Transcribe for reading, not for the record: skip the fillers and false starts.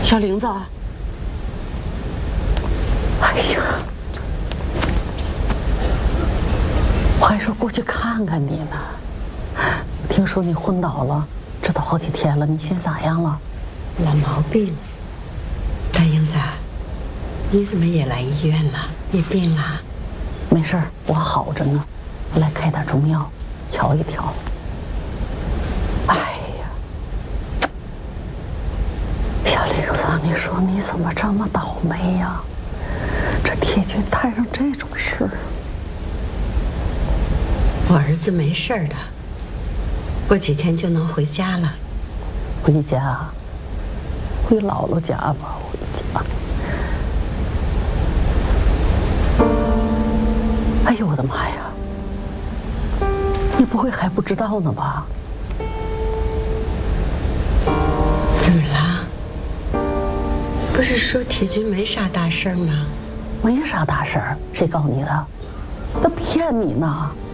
小玲子，哎呀，我还说过去看看你呢。听说你昏倒了，这都好几天了，你现在咋样了？ 老毛病。大英子，你怎么也来医院了？你病了？ 没事儿，我好着呢。我来开点中药，调一调。哎呀，小玲子，你说你怎么这么倒霉呀？这铁军摊上这种事， 我儿子没事儿的，过几天就能回家了。 回家，回姥姥家吧，回家。哎呦我的妈呀！你不会还不知道呢吧？ 怎么了？不是说铁军没啥大事儿吗？ 没啥大事儿，谁告诉你的？他骗你呢！